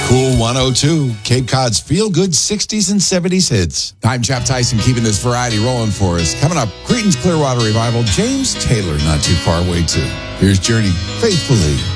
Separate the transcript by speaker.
Speaker 1: Cool 102, Cape Cod's feel-good 60s and 70s hits.
Speaker 2: I'm Jeff Tyson, keeping this variety rolling for us. Coming up, Creedence Clearwater Revival, James Taylor, not too far away too. Here's Journey, Faithfully.